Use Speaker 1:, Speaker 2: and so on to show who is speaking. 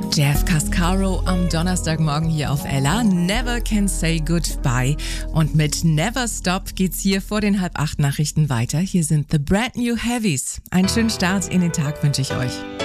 Speaker 1: Jeff Cascaro am Donnerstagmorgen hier auf Ella. Never can say goodbye. Und mit Never Stop geht's hier vor den 7:30 Nachrichten weiter. Hier sind The Brand New Heavies. Einen schönen Start in den Tag wünsche ich euch.